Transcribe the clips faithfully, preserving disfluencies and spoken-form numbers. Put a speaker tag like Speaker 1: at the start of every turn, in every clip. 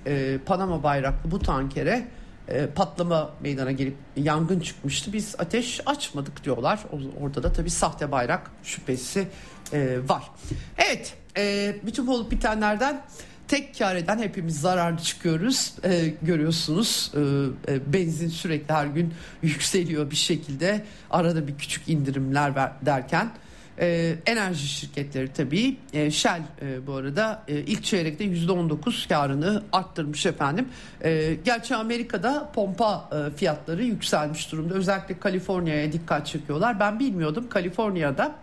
Speaker 1: e, Panama bayraklı bu tankere e, patlama meydana gelip yangın çıkmıştı. Biz ateş açmadık diyorlar. Orada da tabii sahte bayrak şüphesi e, var. Evet, e, bütün olup bitenlerden tek kar eden hepimiz zararlı çıkıyoruz. Ee, görüyorsunuz e, e, benzin sürekli her gün yükseliyor bir şekilde. Arada bir küçük indirimler ver, derken e, enerji şirketleri tabii e, Shell e, bu arada e, ilk çeyrekte yüzde on dokuz karını arttırmış efendim. E, gerçi Amerika'da pompa e, fiyatları yükselmiş durumda. Özellikle Kaliforniya'ya dikkat çekiyorlar. Ben bilmiyordum, Kaliforniya'da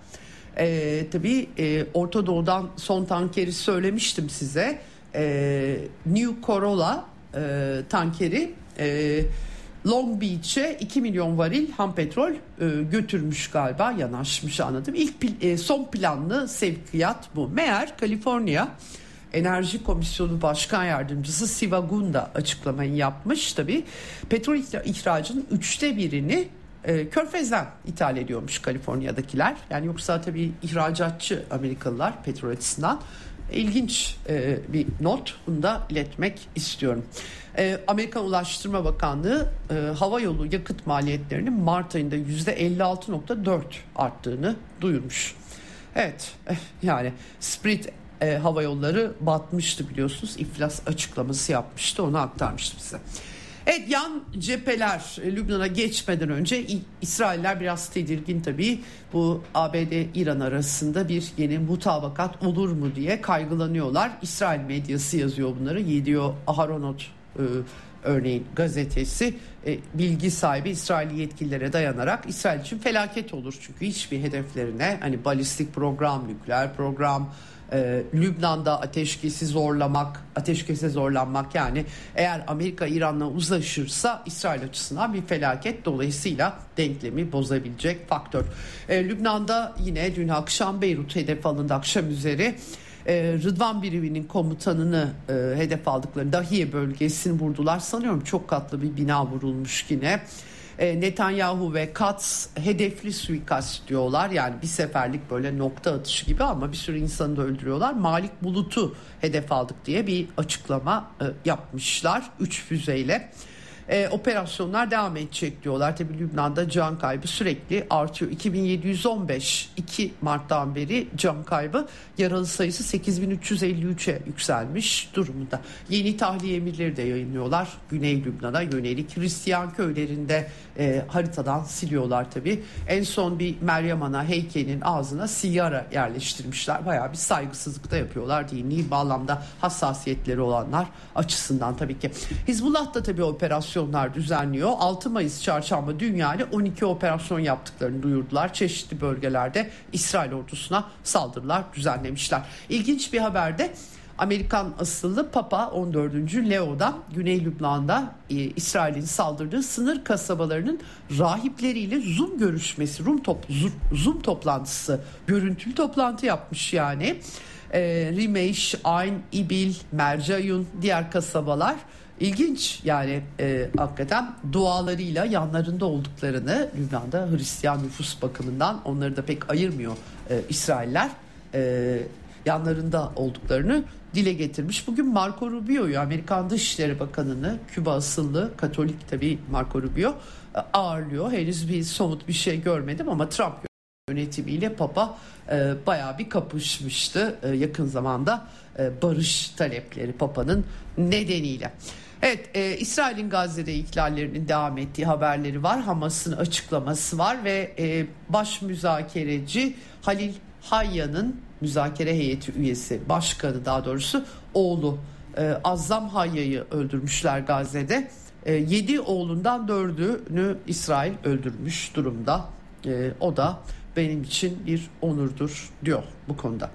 Speaker 1: e, tabii e, Orta Doğu'dan son tankeri söylemiştim size. Ee, New Corolla e, tankeri e, Long Beach'e iki milyon varil ham petrol e, götürmüş galiba, yanaşmış anladım. İlk pil, e, son planlı sevkiyat bu. Meğer Kaliforniya Enerji Komisyonu Başkan Yardımcısı Siva Gunda açıklamayı yapmış tabii. Petrol ihracının üçte birini e, Körfez'den ithal ediyormuş Kaliforniya'dakiler. Yani yoksa tabii ihracatçı Amerikalılar petrol açısından. İlginç e, bir not, bunu da iletmek istiyorum. E, Amerikan Ulaştırma Bakanlığı e, hava yolu yakıt maliyetlerinin Mart ayında yüzde elli altı nokta dört arttığını duyurmuş. Evet, eh, yani Spirit e, hava yolları batmıştı biliyorsunuz. İflas açıklaması yapmıştı, onu aktarmıştım size. Evet, yan cepheler Lübnan'a geçmeden önce İsrailler biraz tedirgin tabii. Bu A B D-İran arasında bir yeni mutabakat olur mu diye kaygılanıyorlar. İsrail medyası yazıyor bunları. Yediot Aharonot e, örneğin gazetesi e, bilgi sahibi İsrail yetkililere dayanarak İsrail için felaket olur. Çünkü hiçbir hedeflerine, hani balistik program, nükleer program, Ee, Lübnan'da ateşkesi zorlamak, ateşkese zorlanmak, yani eğer Amerika İran'la uzlaşırsa İsrail açısından bir felaket, dolayısıyla denklemi bozabilecek faktör. Ee, Lübnan'da yine dün akşam Beyrut hedef alındı, akşam üzeri. Ee, Rıdvan biriminin komutanını e, hedef aldıkları Dahiye bölgesini vurdular. Sanıyorum çok katlı bir bina vurulmuş yine. Netanyahu ve Katz hedefli suikast diyorlar. Yani bir seferlik böyle nokta atışı gibi ama bir sürü insanı da öldürüyorlar. Malik Bulut'u hedef aldık diye bir açıklama e, yapmışlar. Üç füzeyle. E, operasyonlar devam edecek diyorlar. Tabii Lübnan'da can kaybı sürekli artıyor. iki bin yedi yüz on beş, iki Mart'tan beri can kaybı, yaralı sayısı sekiz bin üç yüz elli üçe yükselmiş durumda. Yeni tahliye emirleri de yayınlıyorlar. Güney Lübnan'a yönelik Hristiyan köylerinde e, haritadan siliyorlar tabii. En son bir Meryem Ana heykelinin ağzına sigara yerleştirmişler. Bayağı bir saygısızlık da yapıyorlar. Dini bağlamda hassasiyetleri olanlar açısından tabii ki. Hizbullah da tabii operasyon düzenliyor. altı Mayıs çarşamba dünyayla on iki operasyon yaptıklarını duyurdular. Çeşitli bölgelerde İsrail ordusuna saldırılar düzenlemişler. İlginç bir haber de Amerikan asıllı Papa on dördüncü Leo'dan Güney Lübnan'da e, İsrail'in saldırdığı sınır kasabalarının rahipleriyle Zoom görüşmesi, Zoom, top, Zoom toplantısı, görüntülü toplantı yapmış yani. E, Rimeş, Ayn, İbil, Mercayun, diğer kasabalar. İlginç yani, e, hakikaten dualarıyla yanlarında olduklarını, Lübnan'da Hristiyan nüfus bakımından onları da pek ayırmıyor e, İsrailler, e, yanlarında olduklarını dile getirmiş. Bugün Marco Rubio'yu, Amerikan Dışişleri Bakanı'nı, Küba asıllı Katolik tabii Marco Rubio e, ağırlıyor. Henüz bir somut bir şey görmedim ama Trump yönetimiyle Papa e, bayağı bir kapışmıştı e, yakın zamanda e, barış talepleri Papa'nın nedeniyle. Evet, e, İsrail'in Gazze'de ihlallerinin devam ettiği haberleri var. Hamas'ın açıklaması var ve e, baş müzakereci Halil Hayya'nın, müzakere heyeti üyesi, başkanı daha doğrusu, oğlu e, Azzam Hayya'yı öldürmüşler Gazze'de. E, yedi oğlundan dördünü İsrail öldürmüş durumda. E, o da benim için bir onurdur diyor bu konuda.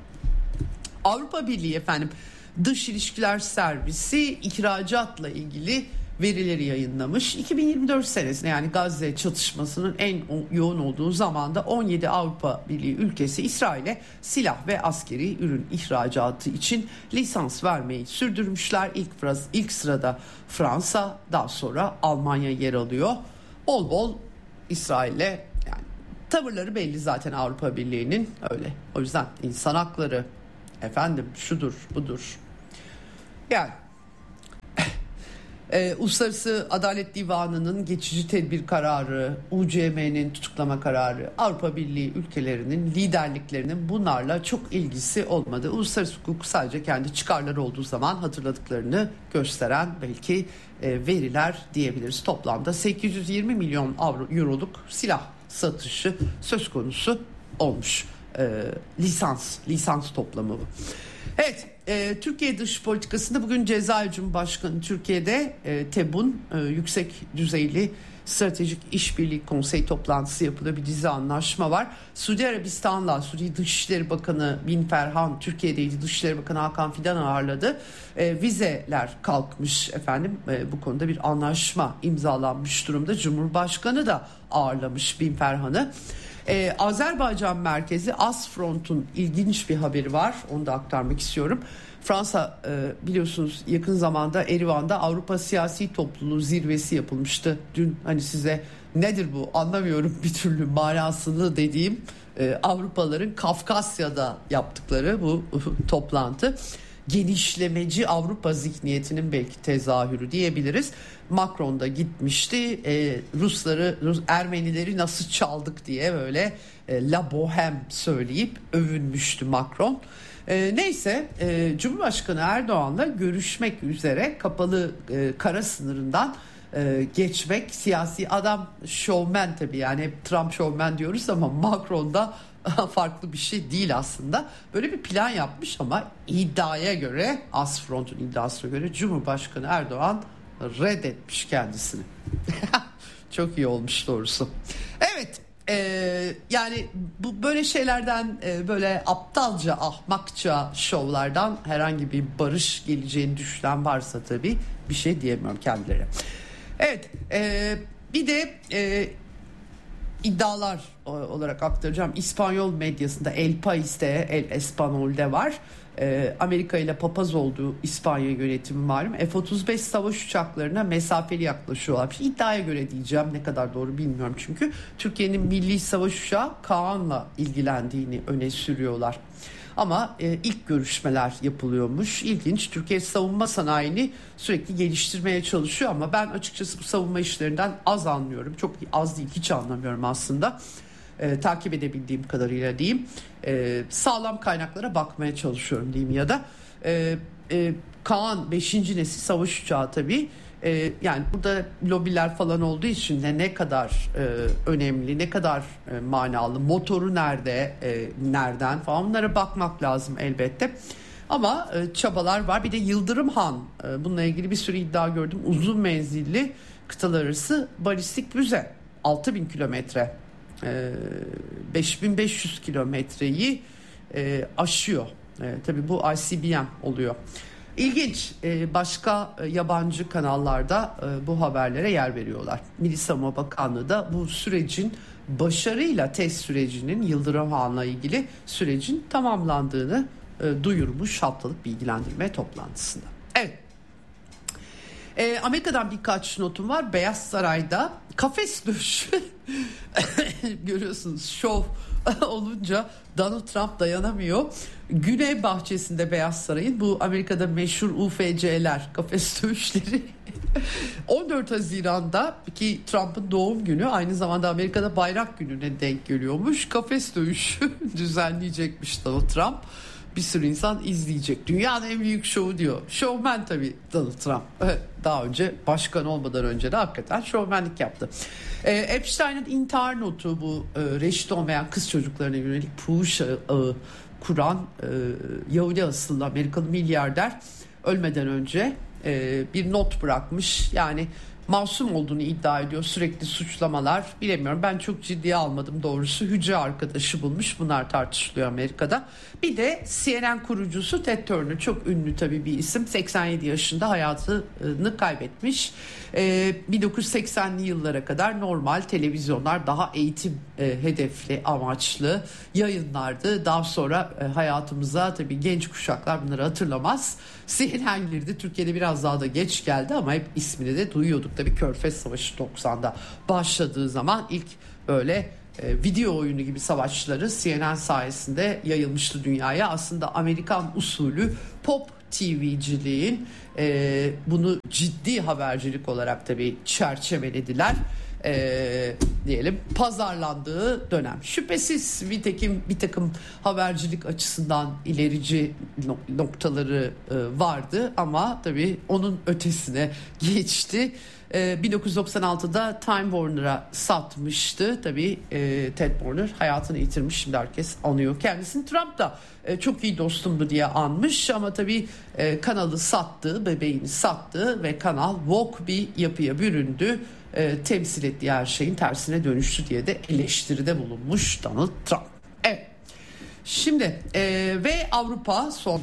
Speaker 1: Avrupa Birliği efendim, Dış İlişkiler Servisi ihracatla ilgili verileri yayınlamış. iki bin yirmi dört senesinde, yani Gazze çatışmasının en yoğun olduğu zamanda on yedi Avrupa Birliği ülkesi İsrail'e silah ve askeri ürün ihracatı için lisans vermeyi sürdürmüşler. İlk, ilk sırada Fransa, daha sonra Almanya yer alıyor. Bol bol İsrail'le, yani tavırları belli zaten Avrupa Birliği'nin, öyle. O yüzden insan hakları, efendim şudur budur. Yani Ee, Uluslararası Adalet Divanı'nın geçici tedbir kararı, U C M'nin tutuklama kararı, Avrupa Birliği ülkelerinin liderliklerinin bunlarla çok ilgisi olmadı. Uluslararası hukuk sadece kendi çıkarları olduğu zaman hatırladıklarını gösteren belki e, veriler diyebiliriz. Toplamda sekiz yüz yirmi milyon avro, euroluk silah satışı söz konusu olmuş. E, lisans, lisans toplamı bu. Evet, e, Türkiye dış politikasında bugün Cezayir Cumhurbaşkanı Türkiye'de e, TEB'un e, yüksek düzeyli stratejik işbirliği konseyi toplantısı yapılıyor. Bir dizi anlaşma var. Suudi Arabistan'la Suudi Dışişleri Bakanı Bin Ferhan Türkiye'deydi. Dışişleri Bakanı Hakan Fidan ağırladı. E, vizeler kalkmış efendim. E, bu konuda bir anlaşma imzalanmış durumda. Cumhurbaşkanı da ağırlamış Bin Ferhan'ı. Ee, Azerbaycan merkezi Asfront'un ilginç bir haberi var. Onu da aktarmak istiyorum. Fransa e, biliyorsunuz yakın zamanda Erivan'da Avrupa Siyasi Topluluğu zirvesi yapılmıştı. Dün hani size nedir bu anlamıyorum bir türlü manasını dediğim e, Avrupalıların Kafkasya'da yaptıkları bu toplantı. Genişlemeci Avrupa zihniyetinin belki tezahürü diyebiliriz. Macron da gitmişti. Ee, Rusları, Rus, Ermenileri nasıl çaldık diye böyle e, La Bohème söyleyip övünmüştü Macron. E, neyse e, Cumhurbaşkanı Erdoğan'la görüşmek üzere kapalı e, kara sınırından e, geçmek, siyasi adam şovmen tabii, yani hep Trump şovmen diyoruz ama Macron da farklı bir şey değil aslında. Böyle bir plan yapmış ama iddiaya göre, Asfront'un iddiasına göre Cumhurbaşkanı Erdoğan reddetmiş kendisini. Çok iyi olmuş doğrusu. Evet, e, yani bu böyle şeylerden, e, böyle aptalca, ahmakça şovlardan herhangi bir barış geleceğini düşünen varsa tabii bir şey diyemiyorum kendilerine. Evet, e, bir de e, iddialar olarak aktaracağım. İspanyol medyasında El País'te, El Español'de var. Ee, Amerika ile papaz olduğu İspanya yönetimi malum. F otuz beş savaş uçaklarına mesafeli yaklaşıyorlar. İddiaya göre diyeceğim, ne kadar doğru bilmiyorum çünkü. Türkiye'nin milli savaş uçağı Kaan'la ilgilendiğini öne sürüyorlar. Ama e, ilk görüşmeler yapılıyormuş. İlginç. Türkiye savunma sanayini sürekli geliştirmeye çalışıyor ama ben açıkçası bu savunma işlerinden az anlıyorum. Çok az değil, hiç anlamıyorum aslında. E, takip edebildiğim kadarıyla diyeyim. E, sağlam kaynaklara bakmaya çalışıyorum diyeyim ya da. E, e, Kaan beşinci nesil savaş uçağı tabii. Ee, yani burada lobiler falan olduğu için de ne kadar e, önemli, ne kadar e, manalı, motoru nerede, e, nereden falan, bunlara bakmak lazım elbette. Ama e, çabalar var. Bir de Yıldırım Han, e, bununla ilgili bir sürü iddia gördüm. Uzun menzilli kıtalar arası balistik füze, altı bin kilometre, e, beş bin beş yüz kilometreyi e, aşıyor. E, tabii bu I C B M oluyor. İlginç, başka yabancı kanallarda bu haberlere yer veriyorlar. Milli Savunma Bakanlığı da bu sürecin başarıyla, test sürecinin, Yıldırım Han'la ilgili sürecin tamamlandığını duyurmuş haftalık bilgilendirme toplantısında. Evet. Amerika'dan birkaç notum var. Beyaz Saray'da kafes dövüşü görüyorsunuz, şov olunca Donald Trump dayanamıyor. Güney bahçesinde Beyaz Saray'ın, bu Amerika'da meşhur U F C'ler, kafes dövüşleri on dört Haziran'da ki Trump'ın doğum günü aynı zamanda Amerika'da bayrak gününe denk geliyormuş. Kafes dövüşü düzenleyecekmiş Donald Trump. Bir sürü insan izleyecek. Dünyanın en büyük şovu diyor. Şovmen tabii Donald Trump. Daha önce, başkan olmadan önce de hakikaten şovmenlik yaptı. Ee, Epstein'in intihar notu, bu e, reşit olmayan kız çocuklarına yönelik fuhuş ağı kuran e, Yahudi asıllı Amerikalı milyarder ölmeden önce e, bir not bırakmış. Yani masum olduğunu iddia ediyor. Sürekli suçlamalar, bilemiyorum, ben çok ciddiye almadım doğrusu. Hücre arkadaşı bulmuş, bunlar tartışılıyor Amerika'da. Bir de C N N kurucusu Ted Turner, çok ünlü tabii bir isim, seksen yedi yaşında hayatını kaybetmiş. Ee, bin dokuz yüz seksenli yıllara kadar normal televizyonlar, daha eğitim e, hedefli, amaçlı yayınlardı. Daha sonra e, hayatımıza tabii genç kuşaklar bunları hatırlamaz. C N N girdi. Türkiye'de biraz daha da geç geldi ama hep ismini de duyuyorduk. Tabii Körfez Savaşı doksan'da başladığı zaman ilk böyle e, video oyunu gibi savaşları C N N sayesinde yayılmıştı dünyaya. Aslında Amerikan usulü pop T V'ciliğin e, bunu ciddi habercilik olarak tabii çerçevelediler. E, diyelim pazarlandığı dönem. Şüphesiz bir takım bir takım habercilik açısından ilerici noktaları e, vardı ama tabii onun ötesine geçti. bin dokuz yüz doksan altıda Time Warner'a satmıştı. Tabii e, Ted Warner hayatını yitirmiş. Şimdi herkes anıyor kendisini. Trump da e, çok iyi dostumdu diye anmış ama tabii e, kanalı sattı, bebeğini sattı ve kanal woke bir yapıya büründü. E, temsil ettiği her şeyin tersine dönüştü diye de eleştiride bulunmuş Donald Trump. Evet. Şimdi e, ve Avrupa son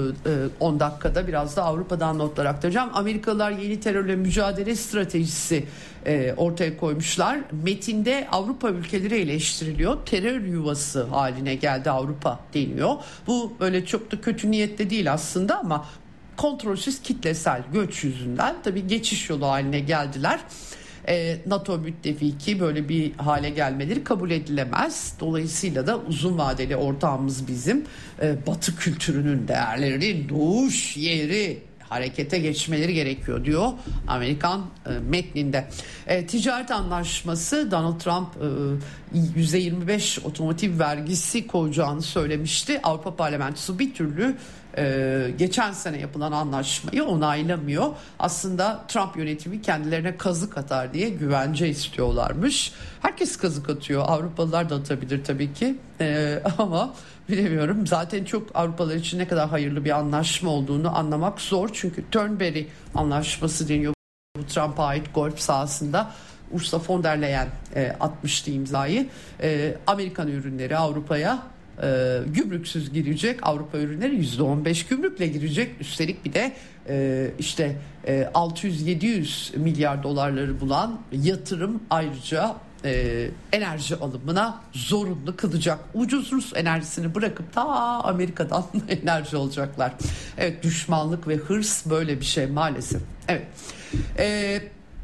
Speaker 1: on e, dakikada biraz da Avrupa'dan notlar aktaracağım. Amerikalılar yeni terörle mücadele stratejisi e, ortaya koymuşlar. Metinde Avrupa ülkeleri eleştiriliyor. Terör yuvası haline geldi Avrupa deniyor. Bu böyle çok da kötü niyetli değil aslında ama kontrolsüz kitlesel göç yüzünden tabii geçiş yolu haline geldiler. NATO müttefiki böyle bir hale gelmeleri kabul edilemez. Dolayısıyla da uzun vadeli ortağımız bizim Batı kültürünün değerlerinin doğuş yeri harekete geçmeleri gerekiyor diyor Amerikan e, metninde. E, ticaret anlaşması Donald Trump e, yüzde yirmi beş otomotiv vergisi koyacağını söylemişti. Avrupa Parlamentosu bir türlü e, geçen sene yapılan anlaşmayı onaylamıyor. Aslında Trump yönetimi kendilerine kazık atar diye güvence istiyorlarmış. Herkes kazık atıyor. Avrupalılar da atabilir tabii ki. E, ama bilemiyorum. Zaten çok Avrupalılar için ne kadar hayırlı bir anlaşma olduğunu anlamak zor. Çünkü Turnberry anlaşması deniyor. Bu Trump'a ait golf sahasında Ursula von der Leyen e, atmıştı imzayı. E, Amerikan ürünleri Avrupa'ya e, gümrüksüz girecek. Avrupa ürünleri yüzde on beş gümrükle girecek. Üstelik bir de e, işte e, altı yüz yedi yüz milyar dolarları bulan yatırım ayrıca Ee, enerji alımına zorunlu kılacak. Ucuz Rus enerjisini bırakıp ta Amerika'dan enerji alacaklar. Evet, düşmanlık ve hırs böyle bir şey maalesef. Evet. Ee,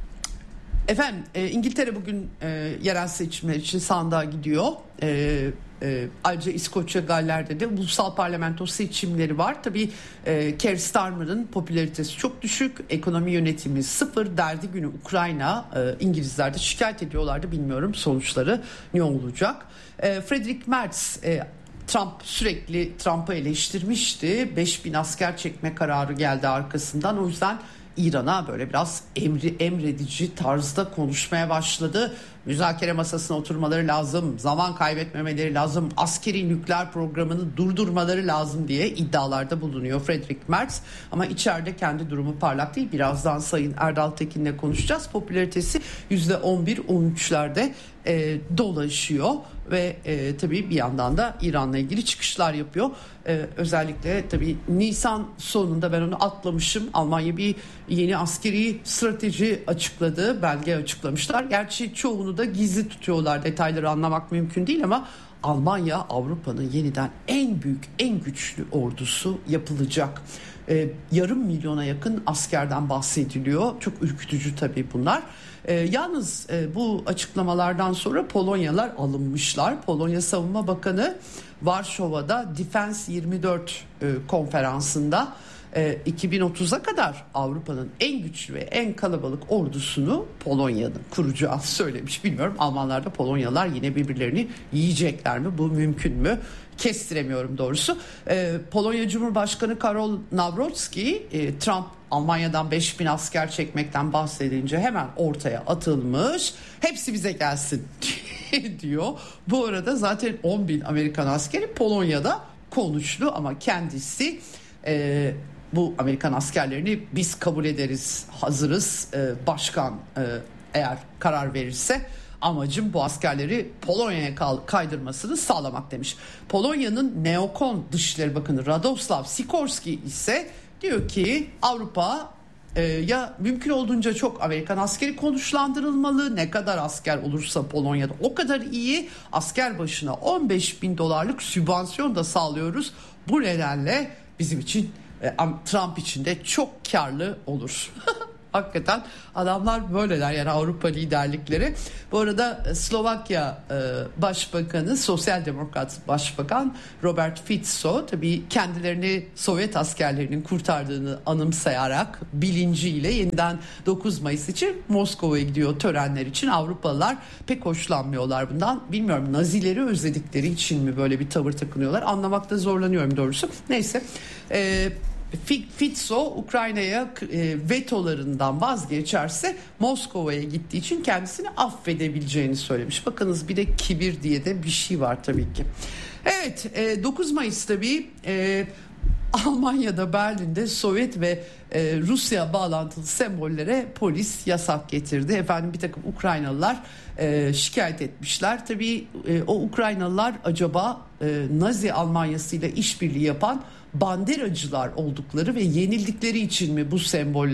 Speaker 1: efendim e, İngiltere bugün e, yerel seçimler için sandığa gidiyor. E, e, ayrıca İskoçya, Galler'de de ulusal parlamento seçimleri var. Tabii e, Keir Starmer'ın popülaritesi çok düşük. Ekonomi yönetimi sıfır. Derdi günü Ukrayna. E, İngilizler de şikayet ediyorlardı. Bilmiyorum sonuçları ne olacak. E, Friedrich Merz e, Trump sürekli Trump'ı eleştirmişti. beş bin asker çekme kararı geldi arkasından. O yüzden İran'a böyle biraz emri, emredici tarzda konuşmaya başladı. Müzakere masasına oturmaları lazım, zaman kaybetmemeleri lazım, askeri nükleer programını durdurmaları lazım diye iddialarda bulunuyor Friedrich Merz. Ama içeride kendi durumu parlak değil. Birazdan Sayın Erdal Tekin'le konuşacağız. Popülaritesi yüzde on bir on üçlerde e, dolaşıyor ve e, tabii bir yandan da İran'la ilgili çıkışlar yapıyor. E, özellikle tabii Nisan sonunda, ben onu atlamışım, Almanya bir yeni askeri strateji açıkladı, belge açıklamışlar. Gerçi çoğunu da gizli tutuyorlar, detayları anlamak mümkün değil ama Almanya Avrupa'nın yeniden en büyük, en güçlü ordusu yapılacak. Ee, yarım milyona yakın askerden bahsediliyor. Çok ürkütücü tabii bunlar. Ee, yalnız e, bu açıklamalardan sonra Polonyalar alınmışlar. Polonya Savunma Bakanı Varşova'da Defense yirmi dört e, konferansında e, iki bin otuza kadar Avrupa'nın en güçlü ve en kalabalık ordusunu Polonya'nın kuracağını söylemiş. Bilmiyorum, Almanlar da Polonyalar yine birbirlerini yiyecekler mi? Bu mümkün mü? Kestiremiyorum doğrusu. Ee, Polonya Cumhurbaşkanı Karol Nawrocki, e, Trump Almanya'dan beş bin asker çekmekten bahsedince hemen ortaya atılmış. Hepsi bize gelsin diyor. Bu arada zaten on bin Amerikan askeri Polonya'da konuştu ama kendisi e, bu Amerikan askerlerini biz kabul ederiz, hazırız, e, başkan e, eğer karar verirse amacım bu askerleri Polonya'ya kaydırmasını sağlamak demiş. Polonya'nın neokon Dışişleri Bakanı Radoslav Sikorski ise diyor ki Avrupa e, ya mümkün olduğunca çok Amerikan askeri konuşlandırılmalı. Ne kadar asker olursa Polonya'da o kadar iyi. Asker başına on beş bin dolarlık sübvansiyon da sağlıyoruz. Bu nedenle bizim için e, Trump için de çok karlı olur. Hakikaten adamlar böyleler yani Avrupa liderlikleri. Bu arada Slovakya e, Başbakanı, Sosyal Demokrat Başbakan Robert Fico tabii kendilerini Sovyet askerlerinin kurtardığını anımsayarak bilinciyle yeniden dokuz Mayıs için Moskova'ya gidiyor törenler için. Avrupalılar pek hoşlanmıyorlar bundan. Bilmiyorum, Nazileri özledikleri için mi böyle bir tavır takınıyorlar, anlamakta zorlanıyorum doğrusu. Neyse, e, Fico Ukrayna'ya e, vetolarından vazgeçerse Moskova'ya gittiği için kendisini affedebileceğini söylemiş. Bakınız, bir de kibir diye de bir şey var tabii ki. Evet, e, dokuz Mayıs tabii e, Almanya'da, Berlin'de Sovyet ve e, Rusya bağlantılı sembollere polis yasak getirdi. Efendim bir takım Ukraynalılar e, şikayet etmişler. Tabii e, o Ukraynalılar acaba e, Nazi Almanyası ile işbirliği yapan banderacılar oldukları ve yenildikleri için mi bu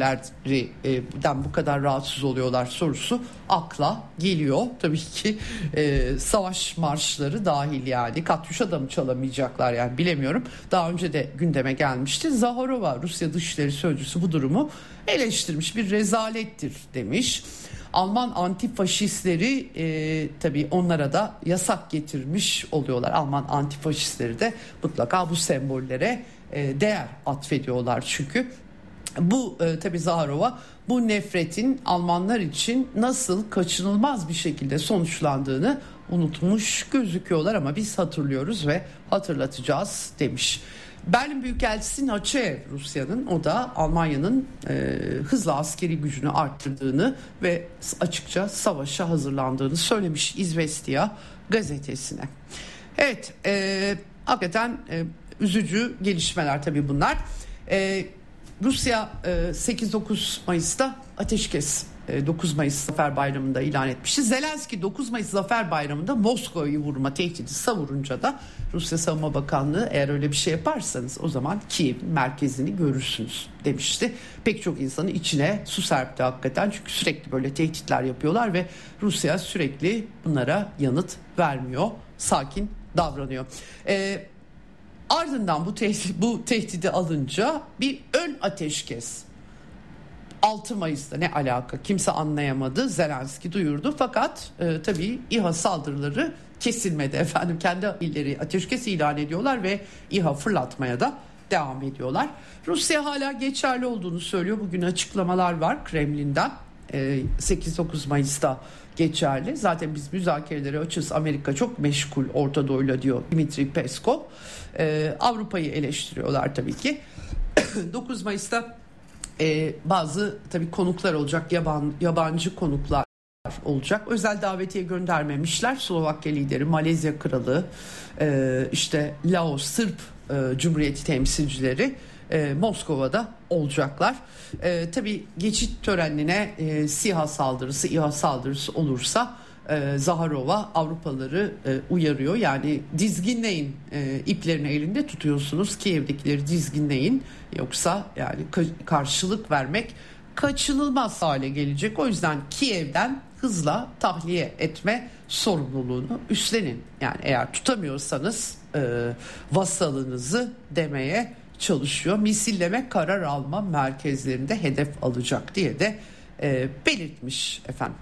Speaker 1: sembollerden bu kadar rahatsız oluyorlar sorusu akla geliyor. Tabii ki e, savaş marşları dahil, yani Katyuşa da mı çalamayacaklar yani, bilemiyorum. Daha önce de gündeme gelmişti. Zaharova, Rusya Dışişleri Sözcüsü, bu durumu eleştirmiş, bir rezalettir demiş. Alman antifaşistleri e, tabii onlara da yasak getirmiş oluyorlar. Alman antifaşistleri de mutlaka bu sembollere e, değer atfediyorlar çünkü. Bu e, tabii Zaharova bu nefretin Almanlar için nasıl kaçınılmaz bir şekilde sonuçlandığını unutmuş gözüküyorlar ama biz hatırlıyoruz ve hatırlatacağız demiş. Berlin Büyükelçisi Naçev, Rusya'nın, o da Almanya'nın e, hızla askeri gücünü arttırdığını ve açıkça savaşa hazırlandığını söylemiş İzvestiya gazetesine. Evet, e, hakikaten e, üzücü gelişmeler tabii bunlar. E, Rusya e, sekiz dokuz Mayıs'ta ateşkes, e, dokuz Mayıs Zafer Bayramı'nda ilan etmişti. Zelenski dokuz Mayıs Zafer Bayramı'nda Moskova'yı vurma tehdidi savurunca da Rusya Savunma Bakanlığı, eğer öyle bir şey yaparsanız o zaman Kiev'in merkezini görürsünüz demişti. Pek çok insanın içine su serpti hakikaten, çünkü sürekli böyle tehditler yapıyorlar ve Rusya sürekli bunlara yanıt vermiyor, sakin davranıyor. Ee, ardından bu tehdit, bu tehdidi alınca bir ön ateşkes altı Mayıs'ta ne alaka kimse anlayamadı, Zelenski duyurdu fakat e, tabii İHA saldırıları kesilmedi efendim. Kendi illeri ateşkes ilan ediyorlar ve İHA fırlatmaya da devam ediyorlar. Rusya hala geçerli olduğunu söylüyor. Bugün açıklamalar var Kremlin'den. E, sekiz dokuz Mayıs'ta geçerli. Zaten biz müzakereleri açığız. Amerika çok meşgul Orta Doğu'yla diyor Dmitri Peskov. E, Avrupa'yı eleştiriyorlar tabii ki. dokuz Mayıs'ta e, bazı tabii konuklar olacak. Yaban, yabancı konuklar olacak. Özel davetiye göndermemişler. Slovakya lideri, Malezya kralı, e, işte Laos Sırp e, Cumhuriyeti temsilcileri e, Moskova'da olacaklar. E, tabii geçit törenine e, SİHA saldırısı, İHA saldırısı olursa e, Zaharova Avrupalıları e, uyarıyor. Yani dizginleyin, e, iplerini elinde tutuyorsunuz. Kiev'dekileri dizginleyin. Yoksa yani ka- karşılık vermek kaçınılmaz hale gelecek. O yüzden Kiev'den hızla tahliye etme sorumluluğunu üstlenin. Yani eğer tutamıyorsanız e, vasalınızı demeye çalışıyor. Misilleme karar alma merkezlerinde hedef alacak diye de e, belirtmiş efendim.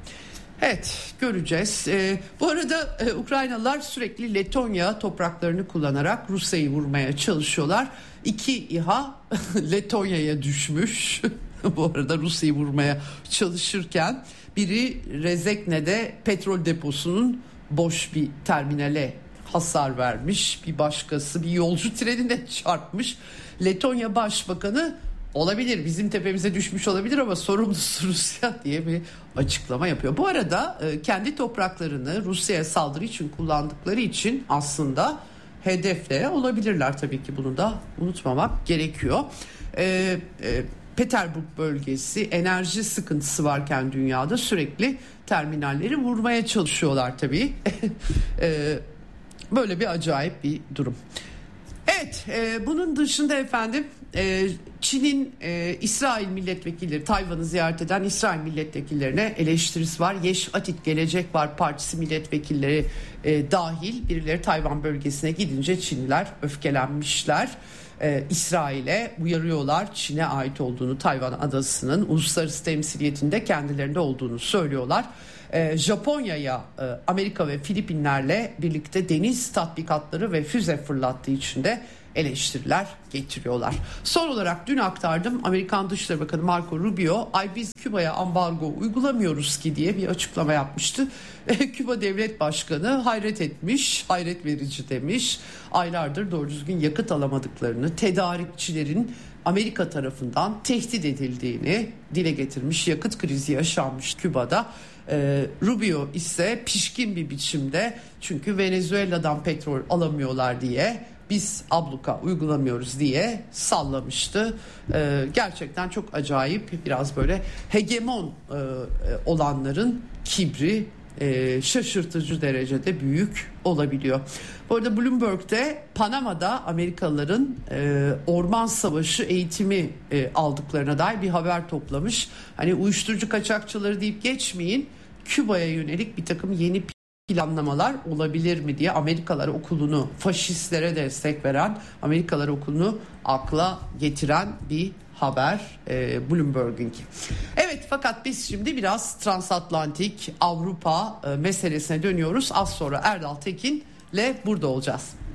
Speaker 1: Evet, göreceğiz. E, bu arada e, Ukraynalılar sürekli Letonya topraklarını kullanarak Rusya'yı vurmaya çalışıyorlar. İki İHA Letonya'ya düşmüş. Bu arada Rusya'yı vurmaya çalışırken biri Rezekne'de petrol deposunun boş bir terminale hasar vermiş. Bir başkası bir yolcu trenine çarpmış. Letonya Başbakanı olabilir, bizim tepemize düşmüş olabilir ama sorumlusu Rusya diye bir açıklama yapıyor. Bu arada kendi topraklarını Rusya'ya saldırı için kullandıkları için aslında hedefle olabilirler, tabii ki bunu da unutmamak gerekiyor. Ee, e, Peterburg bölgesi enerji sıkıntısı varken dünyada sürekli terminalleri vurmaya çalışıyorlar tabii. ee, böyle bir acayip bir durum. Evet, e, bunun dışında efendim e, Çin'in e, İsrail milletvekilleri, Tayvan'ı ziyaret eden İsrail milletvekillerine eleştirisi var. Yeş Atit Gelecek Var Partisi milletvekilleri e, dahil birileri Tayvan bölgesine gidince Çinliler öfkelenmişler. Ee, İsrail'e uyarıyorlar. Çin'e ait olduğunu, Tayvan adasının uluslararası temsiliyetinde kendilerinde olduğunu söylüyorlar. Ee, Japonya'ya e, Amerika ve Filipinler'le birlikte deniz tatbikatları ve füze fırlattığı için de eleştiriler getiriyorlar. Son olarak dün aktardım, Amerikan Dışişleri Bakanı Marco Rubio, ay biz Küba'ya ambargo uygulamıyoruz ki diye bir açıklama yapmıştı. Küba Devlet Başkanı hayret etmiş, hayret verici demiş. Aylardır doğru düzgün yakıt alamadıklarını, tedarikçilerin Amerika tarafından tehdit edildiğini dile getirmiş. Yakıt krizi yaşanmış Küba'da. Ee, Rubio ise pişkin bir biçimde, çünkü Venezuela'dan petrol alamıyorlar diye biz abluka uygulamıyoruz diye sallamıştı. Ee, gerçekten çok acayip, biraz böyle hegemon e, olanların kibri e, şaşırtıcı derecede büyük olabiliyor. Bu arada Bloomberg'de Panama'da Amerikalıların e, orman savaşı eğitimi e, aldıklarına dair bir haber toplamış. Hani uyuşturucu kaçakçıları deyip geçmeyin, Küba'ya yönelik bir takım yeni planlamalar olabilir mi diye Amerikalılar Okulu'nu, faşistlere destek veren Amerikalılar Okulu'nu akla getiren bir haber e, Bloomberg'inki. Evet, fakat biz şimdi biraz transatlantik Avrupa e, meselesine dönüyoruz. Az sonra Erdal Tekin'le burada olacağız.